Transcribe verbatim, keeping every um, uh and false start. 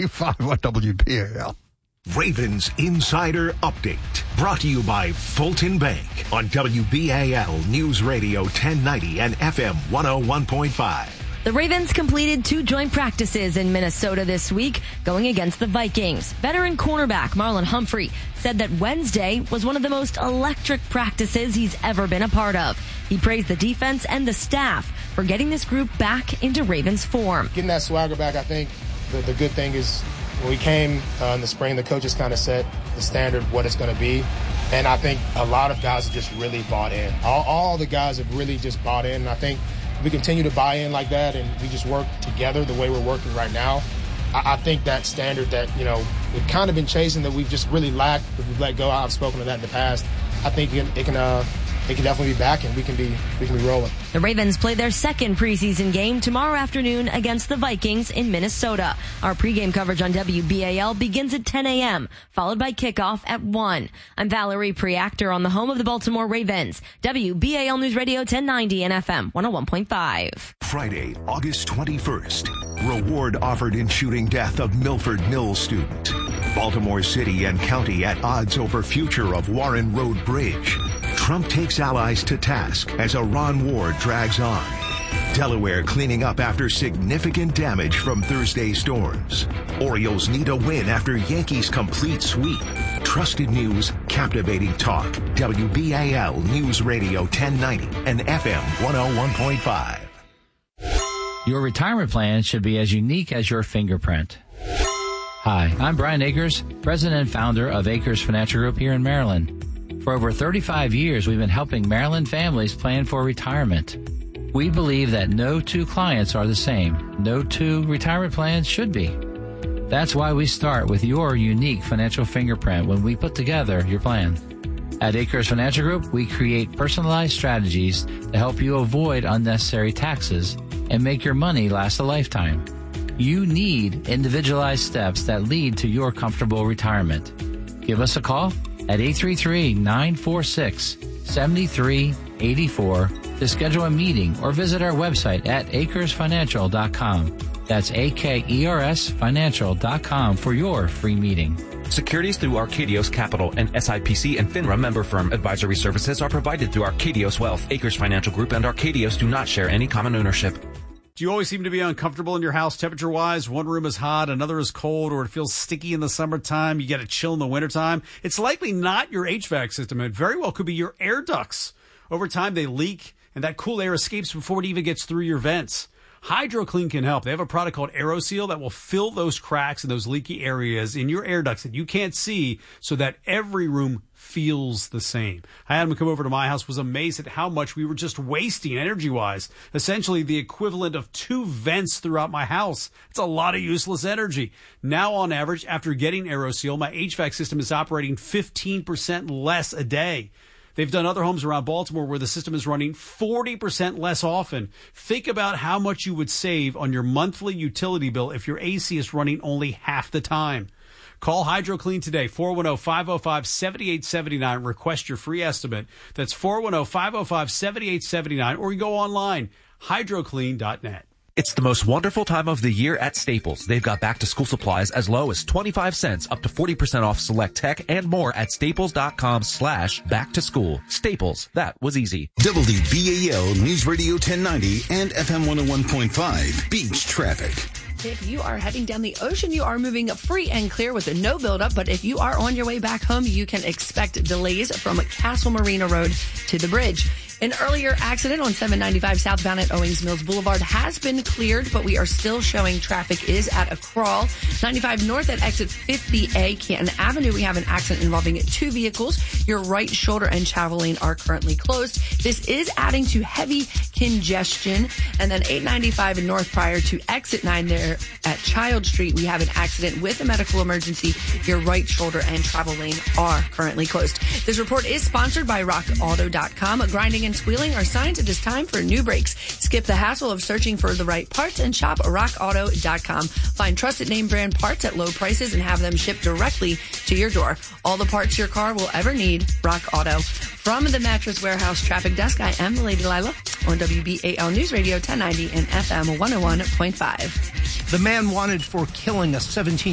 ninety-five on W B A L. Ravens Insider Update, brought to you by Fulton Bank on W B A L News Radio ten ninety and F M one oh one point five. The Ravens completed two joint practices in Minnesota this week, going against the Vikings. Veteran cornerback Marlon Humphrey said that Wednesday was one of the most electric practices he's ever been a part of. He praised the defense and the staff for getting this group back into Ravens form. Getting that swagger back, I think the, the good thing is when we came uh, in the spring, the coaches kind of set the standard, what it's going to be. And I think a lot of guys have just really bought in. All, all the guys have really just bought in. And I think we continue to buy in like that and we just work together the way we're working right now. I, I think that standard that, you know, we've kind of been chasing that we've just really lacked, that we've let go. I've spoken to that in the past. I think it, it can uh, it can definitely be back and we can be we can be rolling. The Ravens play their second preseason game tomorrow afternoon against the Vikings in Minnesota. Our pregame coverage on W B A L begins at ten a.m., followed by kickoff at one. I'm Valerie Preactor on the home of the Baltimore Ravens. W B A L News Radio ten ninety and F M one oh one point five. Friday, August twenty-first. Reward offered in shooting death of Milford Mills student. Baltimore City and County at odds over future of Warren Road Bridge. Trump takes allies to task as Iran war drags on. Delaware cleaning up after significant damage from Thursday's storms. Orioles need a win after Yankees complete sweep. Trusted news, captivating talk. W B A L News Radio ten ninety and F M one oh one point five. Your retirement plan should be as unique as your fingerprint. Hi, I'm Brian Akers, president and founder of Akers Financial Group here in Maryland. For over thirty-five years, we've been helping Maryland families plan for retirement. We believe that no two clients are the same. No two retirement plans should be. That's why we start with your unique financial fingerprint when we put together your plan. At Akers Financial Group, we create personalized strategies to help you avoid unnecessary taxes and make your money last a lifetime. You need individualized steps that lead to your comfortable retirement. Give us a call at eight three three, nine four six, seven three eight four to schedule a meeting or visit our website at acres financial dot com. That's A K E R S financial dot com for your free meeting. Securities through Arcadios Capital and S I P C and FINRA member firm. Advisory services are provided through Arcadios Wealth. Akers Financial Group and Arcadios do not share any common ownership. Do you always seem to be uncomfortable in your house temperature-wise? One room is hot, another is cold, or it feels sticky in the summertime, you get a chill in the wintertime? It's likely not your H V A C system. It very well could be your air ducts. Over time, they leak, and that cool air escapes before it even gets through your vents. HydroClean can help. They have a product called AeroSeal that will fill those cracks and those leaky areas in your air ducts that you can't see so that every room feels the same. I had him come over to my house, was amazed at how much we were just wasting energy-wise. Essentially the equivalent of two vents throughout my house. It's a lot of useless energy. Now, on average, after getting AeroSeal, my H V A C system is operating fifteen percent less a day. They've done other homes around Baltimore where the system is running forty percent less often. Think about how much you would save on your monthly utility bill if your A C is running only half the time. Call HydroClean today, four one zero, five zero five, seven eight seven nine. Request your free estimate. That's four one zero, five zero five, seven eight seven nine. Or you go online, hydro clean dot net. It's the most wonderful time of the year at Staples. They've got back-to-school supplies as low as twenty-five cents, up to forty percent off select tech, and more at staples.com slash back-to-school. Staples, that was easy. W B A L News Radio ten ninety and F M one oh one point five. Beach traffic. If you are heading down the ocean, you are moving free and clear with no buildup. But if you are on your way back home, you can expect delays from Castle Marina Road to the bridge. An earlier accident on seven ninety-five southbound at Owings Mills Boulevard has been cleared, but we are still showing traffic is at a crawl. ninety-five north at exit fifty A, Canton Avenue, we have an accident involving two vehicles. Your right shoulder and travel lane are currently closed. This is adding to heavy congestion. And then eight ninety-five north prior to exit nine there at Child Street, we have an accident with a medical emergency. Your right shoulder and travel lane are currently closed. This report is sponsored by rock auto dot com. Grinding and squealing are signs it is time for new brakes. Skip the hassle of searching for the right parts and shop rock auto dot com. Find trusted name brand parts at low prices and have them shipped directly to your door. All the parts your car will ever need, Rock Auto. From the Mattress Warehouse Traffic Desk, I am Lady Lila on W B A L News Radio ten ninety and F M one oh one point five. The man wanted for killing a seventeen